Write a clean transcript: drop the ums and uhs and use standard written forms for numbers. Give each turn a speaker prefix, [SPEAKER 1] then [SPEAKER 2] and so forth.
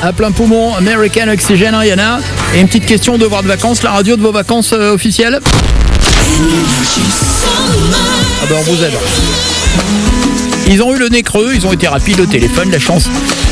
[SPEAKER 1] à plein poumon, American Oxygen, hein, Yana. Et une petite question, devoir de vacances, la radio de vos vacances officielles. Ah ben on vous aide. Ils ont eu le nez creux, ils ont été rapides au téléphone, la chance.